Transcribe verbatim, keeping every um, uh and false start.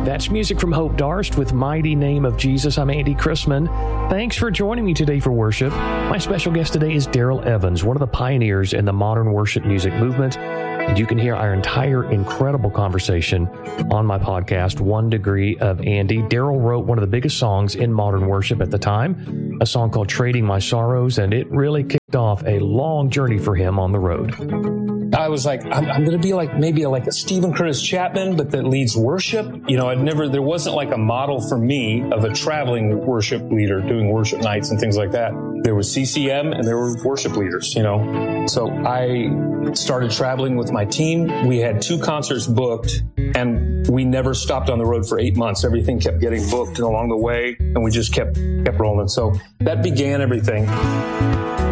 That's music from Hope Darst with Mighty Name of Jesus. I'm Andy Chrisman. Thanks for joining me today for worship. My special guest today is Darrell Evans, one of the pioneers in the modern worship music movement. And you can hear our entire incredible conversation on my podcast, One Degree of Andy. Darrell wrote one of the biggest songs in modern worship at the time, a song called Trading My Sorrows, and it really kicked off a long journey for him on the road. I was like, I'm, I'm going to be like maybe like a Stephen Curtis Chapman, but that leads worship. You know, I'd never, there wasn't like a model for me of a traveling worship leader doing worship nights and things like that. There was C C M and there were worship leaders, you know. So I started traveling with my team. We had two concerts booked and we never stopped on the road for eight months. Everything kept getting booked along the way and we just kept, kept rolling. So that began everything.